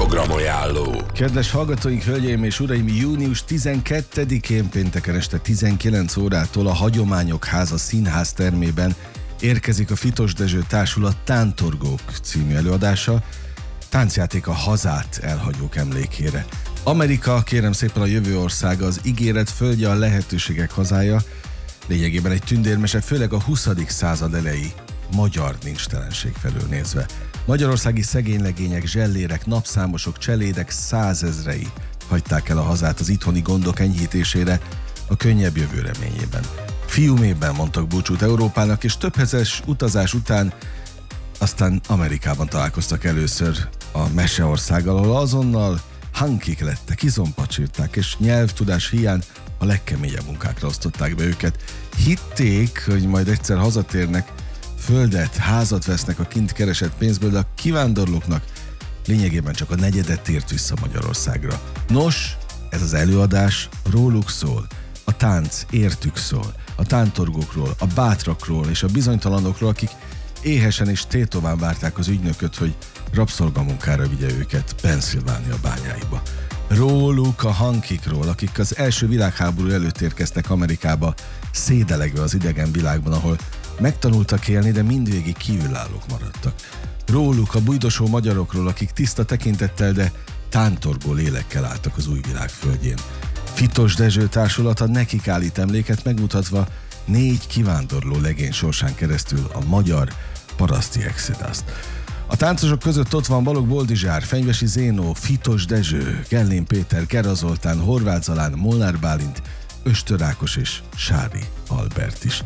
Programajánló. Kedves hallgatóink, hölgyeim és uraim, június 12-én pénteken este 19 órától a Hagyományok Háza Színház termében érkezik a Fitos Dezső Társulat Tántorgók című előadása, táncjáték a hazát elhagyók emlékére. Amerika, kérem szépen, a jövő országa, az ígéret földje, a lehetőségek hazája, lényegében egy tündérmese, főleg a 20. század elejé magyar nincstelenség felől nézve. Magyarországi szegénylegények, zsellérek, napszámosok, cselédek százezrei hagyták el a hazát az itthoni gondok enyhítésére, a könnyebb jövő reményében. Fiumében mondtak búcsút Európának, és több hetes utazás után aztán Amerikában találkoztak először a Meseországgal, ahol azonnal hankik lettek, izompacsírták, és nyelvtudás hiány a legkeményebb munkákra osztották be őket. Hitték, hogy majd egyszer hazatérnek, földet, házat vesznek a kint keresett pénzből, de a kivándorlóknak lényegében csak a negyedet tért vissza Magyarországra. Nos, ez az előadás róluk szól, a tánc értük szól, a tántorgókról, a bátrakról és a bizonytalanokról, akik éhesen és tétován várták az ügynököt, hogy rabszolgamunkára vigye őket Pennsylvania bányáiba. Róluk, a hankikról, akik az első világháború előtt érkeztek Amerikába, szédelegve az idegen világban, ahol megtanultak élni, de mindvégig kívülállók maradtak. Róluk, a bujdosó magyarokról, akik tiszta tekintettel, de tántorgó lélekkel álltak az új világ földjén. Fitos Dezső Társulata nekik állít emléket, megmutatva 4 kivándorló legény sorsán keresztül a magyar paraszti exoduszt. A táncosok között ott van Balogh Boldizsár, Fenyvesi Zénó, Fitos Dezső, Gellén Péter, Gera Zoltán, Horváth Zalán, Molnár Bálint, Östör Ákos és Sári Albert is.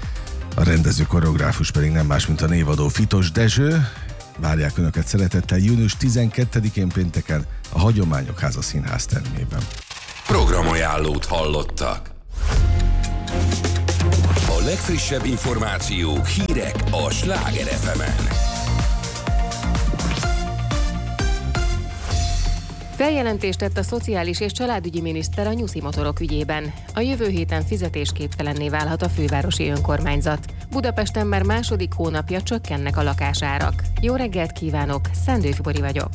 A rendező koreográfus pedig nem más, mint a névadó Fitos Dezső. Várják Önöket szeretettel június 12-én pénteken a Hagyományok Háza Színház termében. Programajánlót hallottak. A legfrissebb információk, hírek a Sláger FM-en. Feljelentést tett a Szociális és Családügyi Miniszter a nyuszi motorok ügyében. A jövő héten fizetésképtelenné válhat a fővárosi önkormányzat. Budapesten már második hónapja csökkennek a lakásárak. Jó reggelt kívánok, Szendő Fibori vagyok.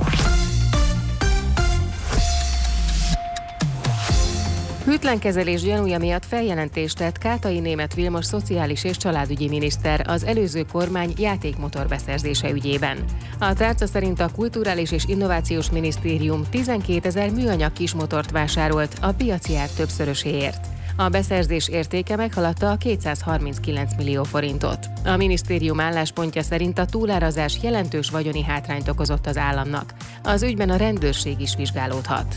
Hűtlenkezelés gyanúja miatt feljelentést tett Kátai Németh Vilmos szociális és családügyi miniszter az előző kormány játékmotor beszerzése ügyében. A tárca szerint a Kulturális és Innovációs Minisztérium 12 000 műanyag kismotort vásárolt a piaci ár többszöröséért. A beszerzés értéke meghaladta a 239 millió forintot. A minisztérium álláspontja szerint a túlárazás jelentős vagyoni hátrányt okozott az államnak. Az ügyben a rendőrség is vizsgálódhat.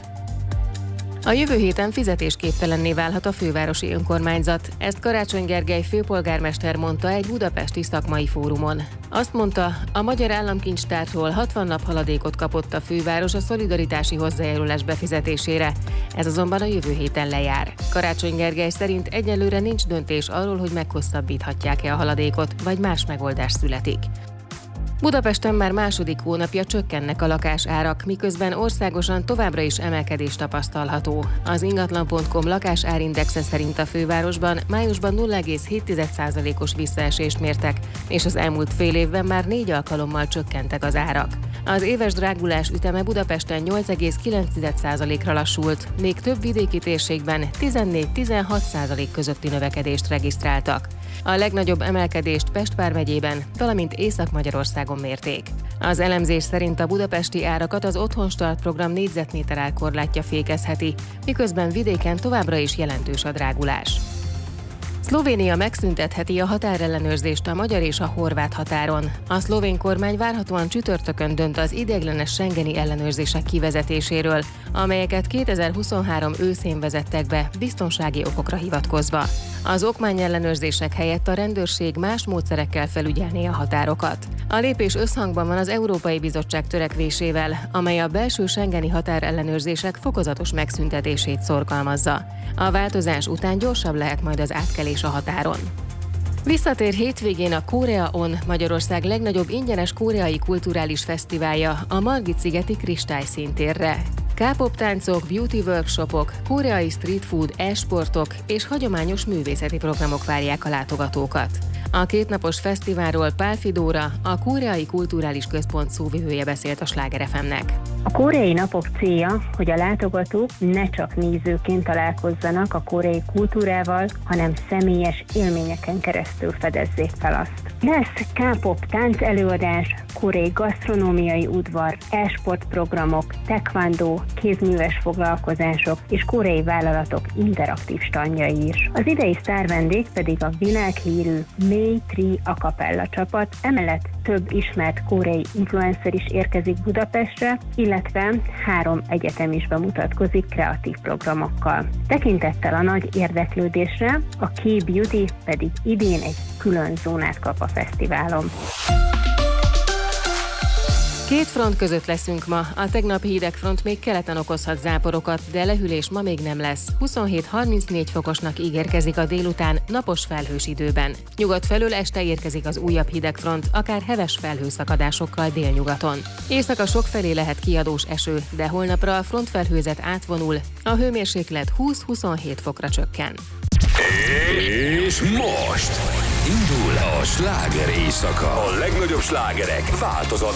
A jövő héten fizetésképtelenné válhat a fővárosi önkormányzat. Ezt Karácsony Gergely főpolgármester mondta egy budapesti szakmai fórumon. Azt mondta, a Magyar Államkincstártól 60 nap haladékot kapott a főváros a szolidaritási hozzájárulás befizetésére. Ez azonban a jövő héten lejár. Karácsony Gergely szerint egyelőre nincs döntés arról, hogy meghosszabbíthatják-e a haladékot, vagy más megoldás születik. Budapesten már második hónapja csökkennek a lakásárak, miközben országosan továbbra is emelkedés tapasztalható. Az ingatlan.com lakásárindexe szerint a fővárosban májusban 0,7%-os visszaesést mértek, és az elmúlt fél évben már 4 alkalommal csökkentek az árak. Az éves drágulás üteme Budapesten 8,9%-ra lassult, még több vidéki térségben 14-16% közötti növekedést regisztráltak. A legnagyobb emelkedést Pest vármegyében, valamint Észak-Magyarországon mérték. Az elemzés szerint a budapesti árakat az Otthonstart program négyzetméter árkorlátja fékezheti, miközben vidéken továbbra is jelentős a drágulás. Szlovénia megszüntetheti a határellenőrzést a magyar és a horvát határon. A szlovén kormány várhatóan csütörtökön dönt az ideiglenes schengeni ellenőrzések kivezetéséről, amelyeket 2023 őszén vezettek be biztonsági okokra hivatkozva. Az okmányellenőrzések helyett a rendőrség más módszerekkel felügyelné a határokat. A lépés összhangban van az Európai Bizottság törekvésével, amely a belső schengeni határellenőrzések fokozatos megszüntetését szorgalmazza. A változás után gyorsabb lehet majd az átkelés a határon. Visszatér hétvégén a Korea On, Magyarország legnagyobb ingyenes koreai kulturális fesztiválja, a Margit-szigeti Kristályszíntérre. K-pop táncok, beauty workshopok, koreai street food, e-sportok és hagyományos művészeti programok várják a látogatókat. A kétnapos fesztiválról Pál Fidóra, a Koreai Kulturális Központ szóvivője beszélt a Sláger FM-nek. A koreai napok célja, hogy a látogatók ne csak nézőként találkozzanak a koreai kultúrával, hanem személyes élményeken keresztül fedezzék fel azt. Lesz K-pop táncelőadás, koreai gasztronómiai udvar, e-sportprogramok, taekwondo, kézműves foglalkozások és koreai vállalatok interaktív standjai is. Az idei sztárvendég pedig a világhírű May 3 a cappella csapat, emellett több ismert koreai influencer is érkezik Budapestre, illetve 3 egyetem is bemutatkozik kreatív programokkal. Tekintettel a nagy érdeklődésre, a K-Beauty pedig idén egy külön zónát kap a fesztiválon. Két front között leszünk ma. A tegnapi hidegfront még keleten okozhat záporokat, de lehűlés ma még nem lesz. 27-34 fokosnak ígérkezik a délután napos felhős időben. Nyugat felől este érkezik az újabb hidegfront, akár heves felhőszakadásokkal délnyugaton. Éjszaka sokfelé lehet kiadós eső, de holnapra a frontfelhőzet átvonul, a hőmérséklet 20-27 fokra csökken. És most indul a sláger éjszaka. A legnagyobb slágerek változatlanul.